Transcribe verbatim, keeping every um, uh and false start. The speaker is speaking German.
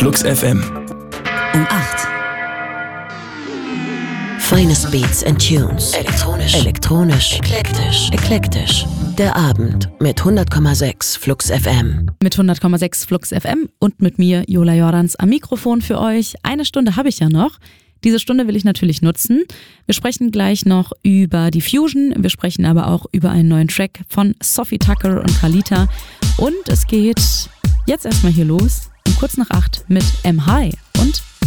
Flux F M. Um acht. Finest Beats and Tunes. Elektronisch. Elektronisch. Eklektisch. Eklektisch. Der Abend mit hundert Komma sechs Flux F M. Mit hundert Komma sechs Flux F M und mit mir, Jola Jordans, am Mikrofon für euch. Eine Stunde habe ich ja noch. Diese Stunde will ich natürlich nutzen. Wir sprechen gleich noch über die Fusion. Wir sprechen aber auch über einen neuen Track von Sophie Tucker und Khalita. Und es geht jetzt erstmal hier los, um kurz nach acht mit M. High und